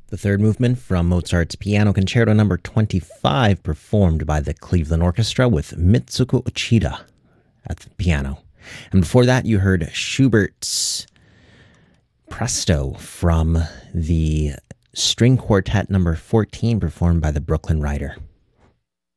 The third movement from Mozart's Piano Concerto No. 25, performed by the Cleveland Orchestra with Mitsuko Uchida at the piano. And before that, you heard Schubert's Presto from the String Quartet No. 14, performed by the Brooklyn Writer.